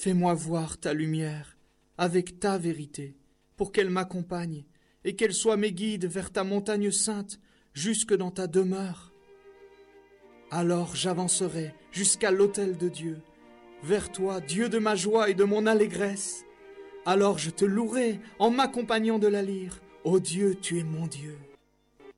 Fais-moi voir ta lumière avec ta vérité, pour qu'elle m'accompagne et qu'elle soit mes guides vers ta montagne sainte, jusque dans ta demeure. Alors j'avancerai jusqu'à l'autel de Dieu, vers toi, Dieu de ma joie et de mon allégresse. Alors je te louerai en m'accompagnant de la lyre. Ô Dieu, tu es mon Dieu.